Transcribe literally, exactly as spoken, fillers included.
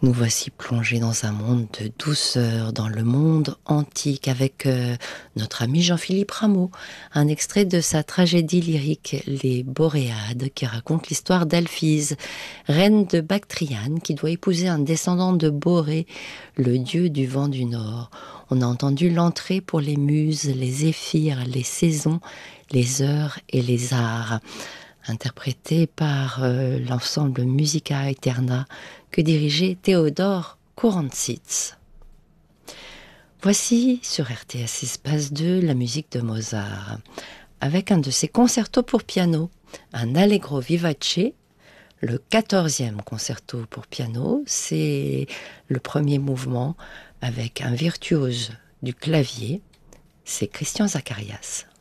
Nous voici plongés dans un monde de douceur, dans le monde antique, avec euh, notre ami Jean-Philippe Rameau, un extrait de sa tragédie lyrique Les Boréades, qui raconte l'histoire d'Alphise, reine de Bactriane, qui doit épouser un descendant de Borée, le dieu du vent du nord. On a entendu l'entrée pour les muses, les zéphyrs, les saisons, les heures et les arts, interprété par euh, l'ensemble Musica Eterna que dirigeait Théodore Courantzitz. Voici sur R T S Espace deux la musique de Mozart, avec un de ses concertos pour piano, un Allegro vivace, le quatorzième concerto pour piano, c'est le premier mouvement avec un virtuose du clavier, c'est Christian Zacharias.